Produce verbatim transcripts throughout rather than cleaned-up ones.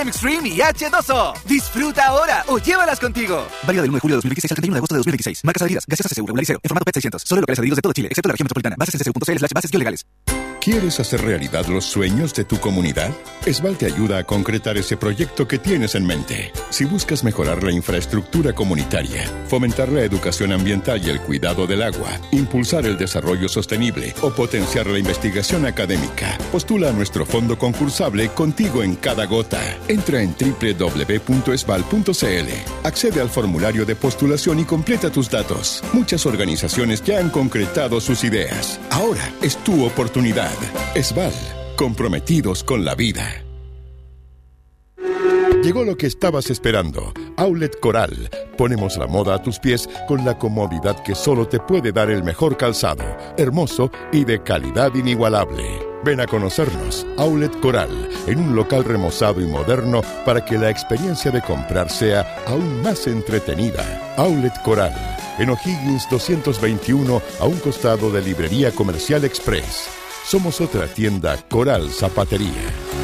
Extreme y H dos O. Disfruta ahora o llévalas contigo. Válido del uno de julio de dos mil veintiséis al treinta y uno de agosto de dos mil veintiséis. Marcas adheridas. Gaseosa C C U Regular Liceo. En formato P E T seiscientos. Solo locales adheridos de todo Chile, excepto la región metropolitana. Bases en c c u punto c l slash bases legales. ¿Quieres hacer realidad los sueños de tu comunidad? Esval te ayuda a concretar ese proyecto que tienes en mente. Si buscas mejorar la infraestructura comunitaria, fomentar la educación ambiental y el cuidado del agua, impulsar el desarrollo sostenible o potenciar la investigación académica, postula a nuestro fondo concursable Contigo en Cada Gota. Entra en doble u doble u doble u punto esval punto c l. Accede al formulario de postulación y completa tus datos. Muchas organizaciones ya han concretado sus ideas. Ahora es tu oportunidad. Esval, comprometidos con la vida. Llegó lo que estabas esperando. Outlet Coral. Ponemos la moda a tus pies con la comodidad que solo te puede dar el mejor calzado, hermoso y de calidad inigualable. Ven a conocernos, Outlet Coral, en un local remozado y moderno para que la experiencia de comprar sea aún más entretenida. Outlet Coral, en O'Higgins doscientos veintiuno, a un costado de Librería Comercial Express. Somos otra tienda Coral Zapatería.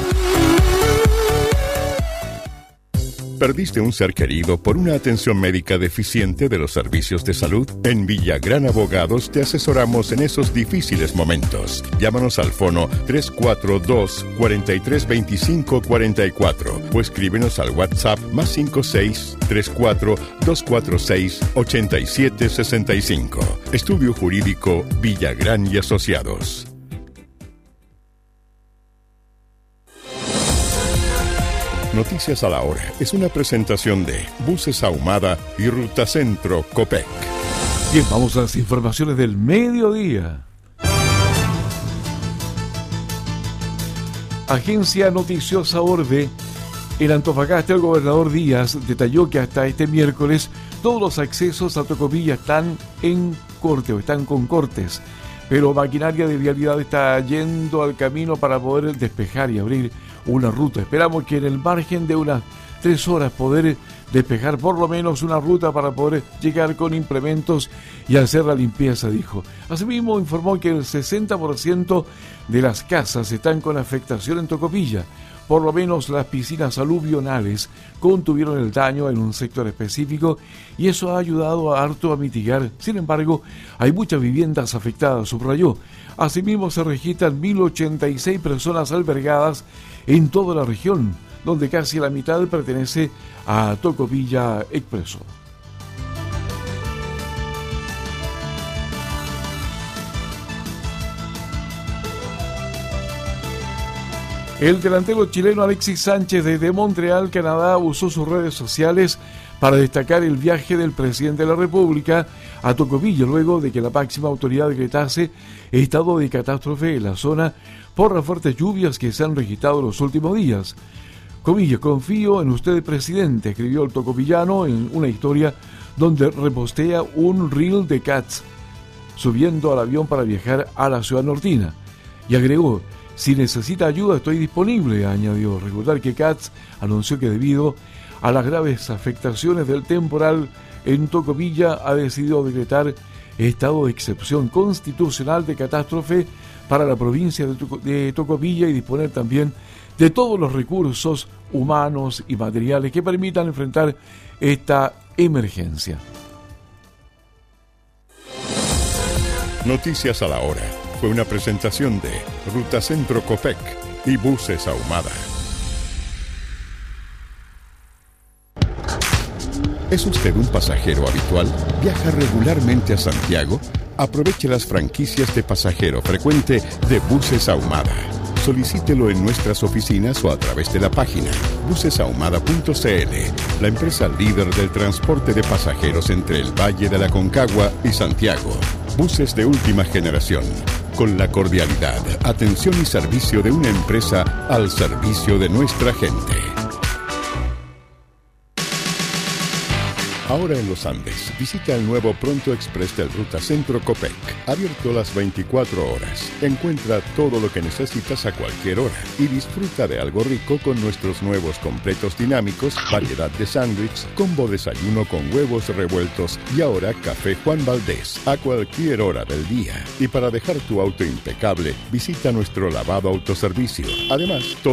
¿Perdiste un ser querido por una atención médica deficiente de los servicios de salud? En Villagrán Abogados te asesoramos en esos difíciles momentos. Llámanos al fono tres cuatro dos, cuatro tres dos cinco cuatro cuatro o escríbenos al WhatsApp más cinco seis tres cuatro dos cuatro seis ocho siete seis cinco. Estudio Jurídico Villagrán y Asociados. Noticias a la Hora es una presentación de Buses Ahumada y Ruta Centro Copec. Bien, vamos a las informaciones del mediodía. Agencia Noticiosa Orbe. En Antofagasta, el gobernador Díaz detalló que hasta este miércoles todos los accesos a Tocopilla están en corte o están con cortes, pero maquinaria de vialidad está yendo al camino para poder despejar y abrir una ruta. Esperamos que en el margen de unas tres horas poder despejar por lo menos una ruta para poder llegar con implementos y hacer la limpieza, dijo. Asimismo, informó que el sesenta por ciento de las casas están con afectación en Tocopilla. Por lo menos las piscinas aluvionales contuvieron el daño en un sector específico y eso ha ayudado a harto a mitigar. Sin embargo, hay muchas viviendas afectadas, subrayó. Asimismo, se registran mil ochenta y seis personas albergadas en toda la región, donde casi la mitad pertenece a Tocopilla Expreso. El delantero chileno Alexis Sánchez desde Montreal, Canadá, usó sus redes sociales para destacar el viaje del presidente de la República a Tocopilla, luego de que la máxima autoridad decretase estado de catástrofe en la zona por las fuertes lluvias que se han registrado en los últimos días. Comillas, confío en usted, presidente, escribió el tocopillano en una historia donde repostea un reel de Cats subiendo al avión para viajar a la ciudad nortina. Y agregó: si necesita ayuda, estoy disponible, añadió. Recordar que Cats anunció que debido a las graves afectaciones del temporal en Tocopilla ha decidido decretar estado de excepción constitucional de catástrofe para la provincia de, Toc- de Tocopilla y disponer también de todos los recursos humanos y materiales que permitan enfrentar esta emergencia. Noticias a la Hora fue una presentación de Ruta Centro Copec y Buses Ahumada. ¿Es usted un pasajero habitual? ¿Viaja regularmente a Santiago? Aproveche las franquicias de pasajero frecuente de Buses Ahumada. Solicítelo en nuestras oficinas o a través de la página buses ahumada punto c l, la empresa líder del transporte de pasajeros entre el Valle de la Aconcagua y Santiago. Buses de última generación, con la cordialidad, atención y servicio de una empresa al servicio de nuestra gente. Ahora en los Andes, visita el nuevo Pronto Express del Ruta Centro Copec, abierto las veinticuatro horas. Encuentra todo lo que necesitas a cualquier hora y disfruta de algo rico con nuestros nuevos completos dinámicos, variedad de sándwich, combo desayuno con huevos revueltos y ahora café Juan Valdés a cualquier hora del día. Y para dejar tu auto impecable, visita nuestro lavado autoservicio. Además,